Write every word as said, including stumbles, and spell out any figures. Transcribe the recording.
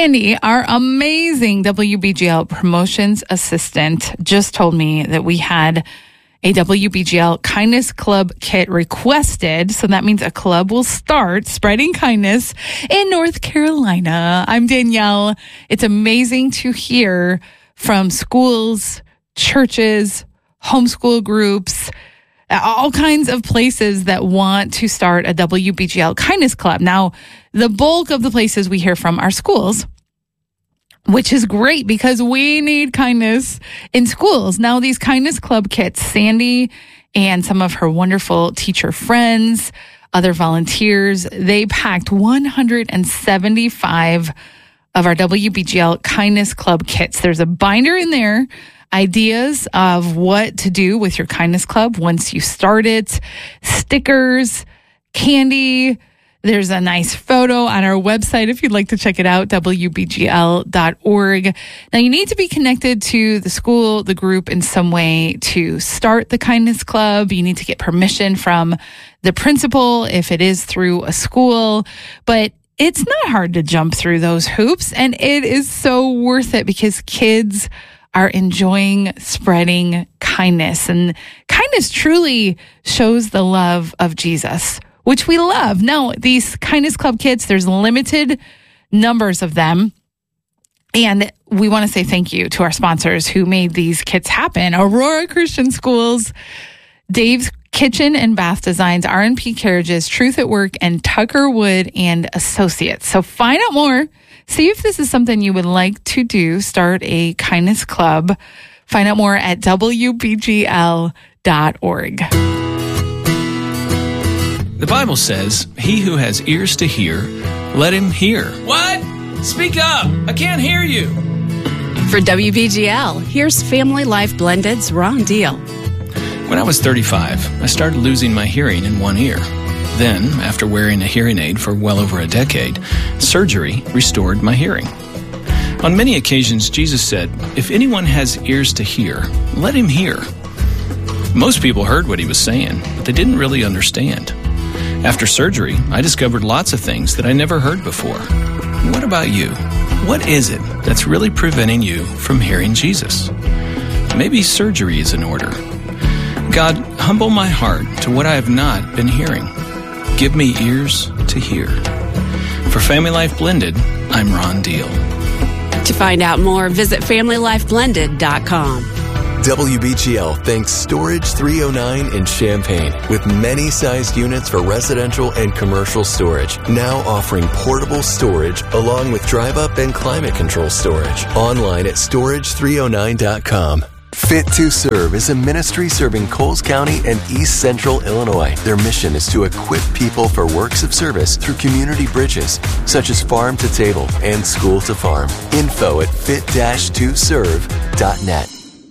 Sandy, our amazing W B G L promotions assistant, just told me that we had a W B G L Kindness Club kit requested. So that means a club will start spreading kindness in North Carolina. I'm Danielle. It's amazing to hear from schools, churches, homeschool groups, all kinds of places that want to start a W B G L Kindness Club. Now, the bulk of the places we hear from are schools, which is great because we need kindness in schools. Now, these Kindness Club kits, Sandy and some of her wonderful teacher friends, other volunteers, they packed one hundred seventy-five of our W B G L Kindness Club kits. There's a binder in there, ideas of what to do with your Kindness Club once you start it, stickers, candy. There's a nice photo on our website if you'd like to check it out, W B G L dot org. Now, you need to be connected to the school, the group in some way to start the Kindness Club. You need to get permission from the principal if it is through a school. But it's not hard to jump through those hoops, and it is so worth it because kids are enjoying spreading kindness. And kindness truly shows the love of Jesus, which we love. Now, these Kindness Club kits, there's limited numbers of them. And we want to say thank you to our sponsors who made these kits happen. Aurora Christian Schools, Dave's Kitchen and Bath Designs, R and P Carriages, Truth at Work, and Tucker Wood and Associates. So find out more. See if this is something you would like to do. Start a Kindness Club. Find out more at W B G L dot org. The Bible says, "He who has ears to hear, let him hear." What? Speak up. I can't hear you. For W B G L, here's Family Life Blended's Ron Deal. When I was thirty-five, I started losing my hearing in one ear. Then, after wearing a hearing aid for well over a decade, surgery restored my hearing. On many occasions, Jesus said, "If anyone has ears to hear, let him hear." Most people heard what he was saying, but they didn't really understand. After surgery, I discovered lots of things that I never heard before. What about you? What is it that's really preventing you from hearing Jesus? Maybe surgery is in order. God, humble my heart to what I have not been hearing. Give me ears to hear. For Family Life Blended, I'm Ron Deal. To find out more, visit family life blended dot com. W B G L thanks Storage three oh nine in Champaign, with many sized units for residential and commercial storage, now offering portable storage along with drive-up and climate control storage. Online at storage three oh nine dot com. Fit to Serve is a ministry serving Coles County and East Central Illinois. Their mission is to equip people for works of service through community bridges, such as farm to table and school to farm. Info at fit dash to serve dot net.